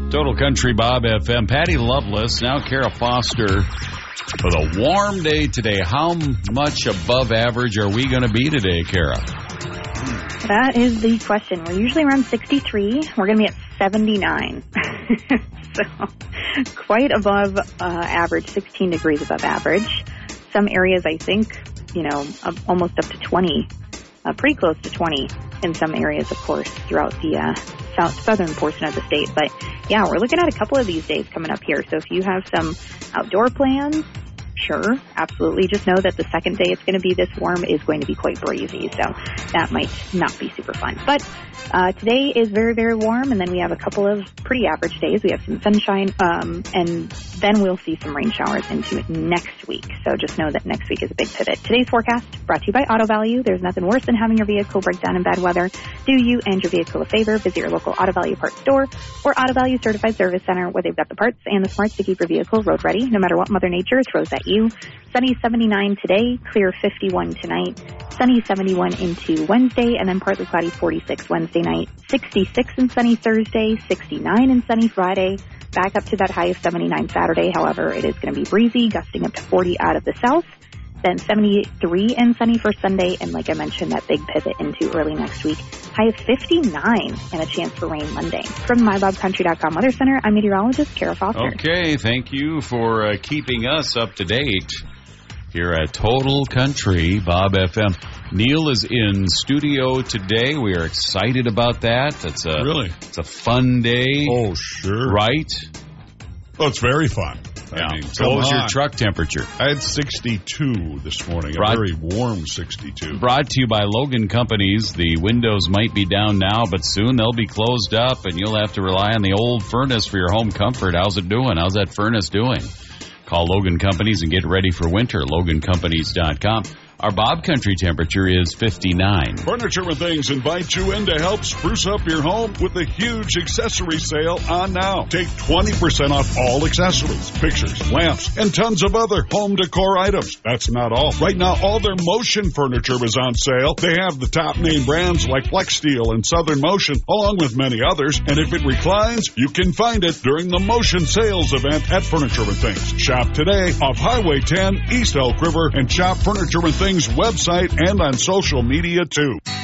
Total Country Bob FM. Patty Loveless, now Kara Foster with a warm day today. How much above average are we going to be today, Kara? That is the question. We're usually around 63. We're going to be at 79. So quite above average, 16 degrees above average. Some areas, I think, almost up to 20, pretty close to 20 in some areas, of course, throughout the southern portion of the state. But yeah, we're looking at a couple of these days coming up here. So if you have some outdoor plans, sure, absolutely. Just know that the second day it's going to be this warm is going to be quite breezy. So that might not be super fun. But today is very, very warm. And then we have a couple of pretty average days. We have some sunshine. And then we'll see some rain showers into next week. So just know that next week is a big pivot. Today's forecast brought to you by Auto Value. There's nothing worse than having your vehicle break down in bad weather. Do you and your vehicle a favor. Visit your local Auto Value parts store or Auto Value Certified Service Center, where they've got the parts and the smarts to keep your vehicle road ready, no matter what Mother Nature throws at you. Sunny 79 today, clear 51 tonight, sunny 71 into Wednesday, and then partly cloudy 46 Wednesday night, 66 and sunny Thursday, 69 and sunny Friday, back up to that high of 79 Saturday. However, it is going to be breezy, gusting up to 40 out of the south, then 73 and sunny for Sunday, and like I mentioned, that big pivot into early next week, high of 59 and a chance for rain Monday. From MyBobCountry.com Weather Center, I'm meteorologist Kara Foster. Okay, thank you for keeping us up to date here at Total Country Bob FM. Neil is in studio today. We are excited about that. It's a fun day. Oh, sure. Right? Oh, it's very fun. Yeah. So what was your truck temperature? I had 62 this morning, a very warm 62. Brought to you by Logan Companies. The windows might be down now, but soon they'll be closed up, and you'll have to rely on the old furnace for your home comfort. How's it doing? How's that furnace doing? Call Logan Companies and get ready for winter. LoganCompanies.com. Our Bob Country temperature is 59. Furniture and Things invites you in to help spruce up your home with a huge accessory sale on now. Take 20% off all accessories, pictures, lamps, and tons of other home decor items. That's not all. Right now, all their Motion furniture is on sale. They have the top name brands like FlexSteel and Southern Motion, along with many others. And if it reclines, you can find it during the Motion sales event at Furniture and Things. Shop today off Highway 10, East Elk River, and shop Furniture and Things website and on social media too.